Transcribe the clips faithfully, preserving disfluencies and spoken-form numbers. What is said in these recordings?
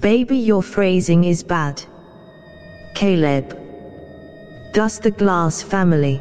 Baby, your phrasing is bad. Caleb. Dust the Glass Family.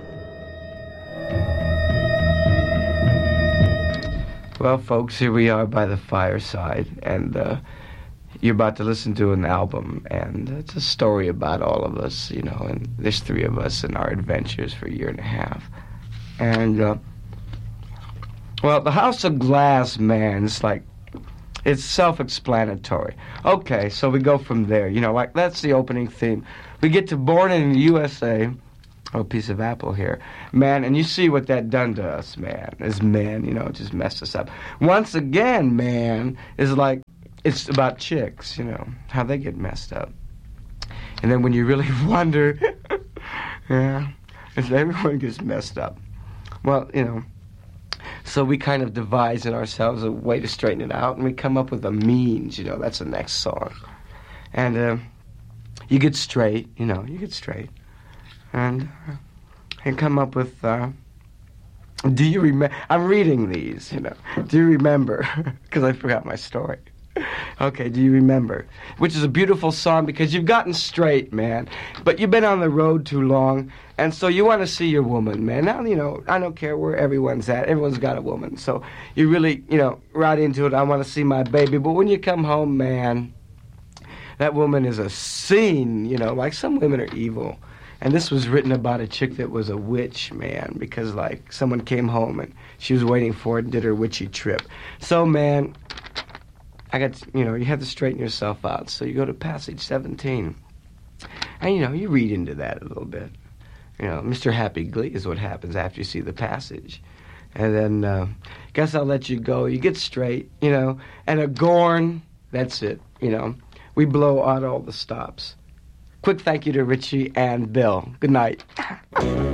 Well, folks, here we are by the fireside, and uh, you're about to listen to an album, and it's a story about all of us, you know, and there's three of us and our adventures for a year and a half. And, uh, well, the House of Glass, man, it's like, it's self-explanatory. Okay, so we go from there, you know, like, that's the opening theme. We get to Born in the U S A, oh, a piece of apple here, man, and you see what that done to us, man, as men, you know, it just messed us up. Once again, man, is like, it's about chicks, you know, how they get messed up. And then when you really wonder, yeah, if everyone gets messed up, well, you know, so we kind of devise in ourselves a way to straighten it out, and we come up with a means, you know, that's the next song. And uh, you get straight, you know, you get straight. And uh, and come up with, uh, do you remember, I'm reading these, you know, do you remember, because I forgot my story. Okay, do you remember? Which is a beautiful song because you've gotten straight, man. But you've been on the road too long, and so you want to see your woman, man. Now, you know, I don't care where everyone's at. Everyone's got a woman. So you really, you know, right into it, I want to see my baby. But when you come home, man, that woman is a scene, you know, like some women are evil. And this was written about a chick that was a witch, man, because, like, someone came home and she was waiting for it and did her witchy trip. So, man, I got, to, you know, you have to straighten yourself out. So you go to passage seventeen. And, you know, you read into that a little bit. You know, Mister Happy Glee is what happens after you see the passage. And then, uh, guess I'll let you go. You get straight, you know. And a Gorn, that's it, you know. We blow out all the stops. Quick thank you to Richie and Bill. Good night.